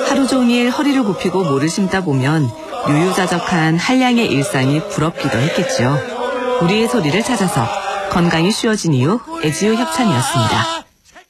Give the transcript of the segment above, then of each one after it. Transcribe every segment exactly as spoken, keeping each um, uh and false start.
하루 종일 허리를 굽히고 모를 심다 보면 유유자적한 한량의 일상이 부럽기도 했겠죠. 우리의 소리를 찾아서 건강이 쉬워진 이유 에지오 협찬이었습니다.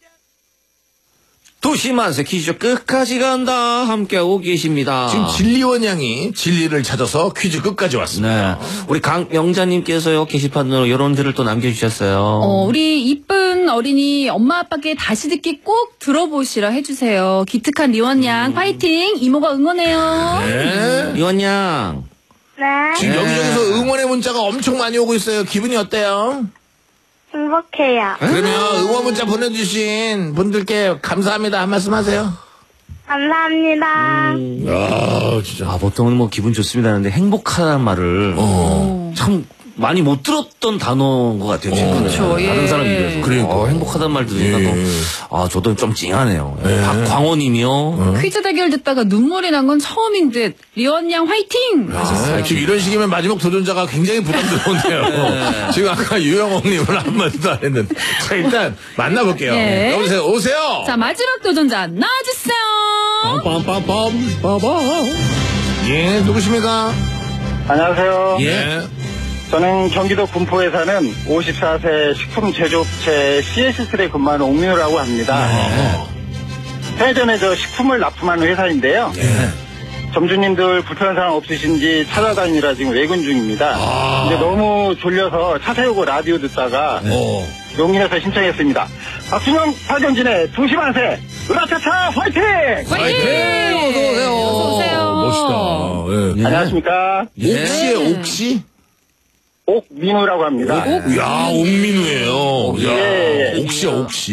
도시만세 퀴즈 끝까지 간다 함께하고 계십니다. 지금 진리원 양이 진리를 찾아서 퀴즈 끝까지 왔습니다. 네. 우리 강명자님께서요 게시판으로 여론들을 또 남겨주셨어요. 어, 우리 이쁜 어린이 엄마 아빠께 다시 듣기 꼭 들어보시라 해주세요. 기특한 리원 양 파이팅! 이모가 응원해요. 네. 리원 양. 네. 지금 네. 여기저기서 응원의 문자가 엄청 많이 오고 있어요. 기분이 어때요? 행복해요. 그러면 응원 문자 보내주신 분들께 감사합니다. 한 말씀 하세요. 감사합니다. 음. 아, 진짜. 아, 보통은 뭐 기분 좋습니다 하는데 행복하다는 말을 어. 참 많이 못 들었던 단어인 것 같아요. 최근에. 그렇죠, 예. 다른 사람 입에서. 그러니까. 어, 행복하다는 말 들으니까 예. 또, 아, 저도 좀 찡하네요. 예. 박광호님이요. 퀴즈 대결 듣다가 눈물이 난 건 처음인 듯. 리원 양 화이팅! 아, 지금 이런 식이면 마지막 도전자가 굉장히 부담스러운데요. 지금 아까 유영옥님은 한마디도 안 했는데. 자, 일단 만나볼게요. 예. 여보세요, 오세요! 자, 마지막 도전자 나와주세요. 빰빰빰빰, 빠밤. 예, 누구십니까? 안녕하세요. 예. 저는 경기도 군포에 사는 오십사 세 식품 제조업체 씨에스삼에 근무하는 옥민우라고 합니다. 어. 편의점에 저 식품을 납품하는 회사인데요. 예. 점주님들 불편한 사람 없으신지 찾아다니라 지금 외근 중입니다. 아. 근데 너무 졸려서 차 세우고 라디오 듣다가 어. 용기 내서 신청했습니다. 박준영, 박연진의 두시만세 으라차차 화이팅! 화이팅! 어서오세요. 어서오세요. 멋있다. 예. 안녕하십니까? 예. 옥시의 옥시? 옥민우라고 합니다. 야, 옥민우예요. 야, 예. 옥시야, 옥시.